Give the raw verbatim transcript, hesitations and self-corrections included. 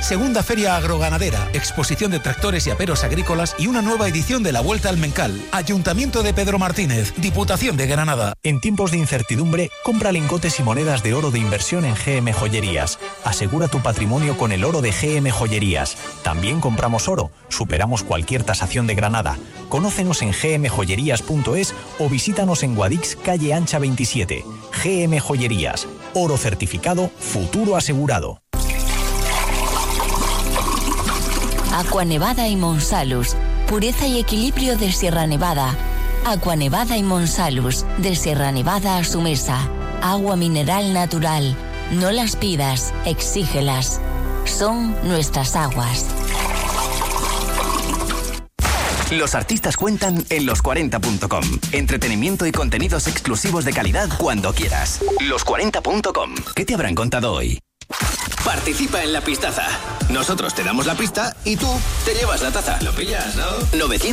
segunda Feria Agroganadera, exposición de tractores y aperos agrícolas y una nueva edición de la Vuelta al Mencal. Ayuntamiento de Pedro Martínez, Diputación de Granada. En tiempos de incertidumbre, compra lingotes y monedas de oro de inversión en G M Joyerías. Asegura tu patrimonio con el oro de G M Joyerías. También compramos oro, superamos cualquier tasación de Granada. Conócenos en g m joyerías punto es o visítanos en Guadix, calle Ancha veintisiete. G M Joyerías. Oro certificado, futuro asegurado. Aqua Nevada y Monsalus. Pureza y equilibrio de Sierra Nevada. Aqua Nevada y Monsalus. De Sierra Nevada a su mesa. Agua mineral natural. No las pidas, exígelas. Son nuestras aguas. Los artistas cuentan en los cuarenta punto com. Entretenimiento y contenidos exclusivos de calidad cuando quieras. los cuarenta punto com. ¿Qué te habrán contado hoy? Participa en la pistaza. Nosotros te damos la pista y tú te llevas la taza. ¿Lo pillas, no? novecientos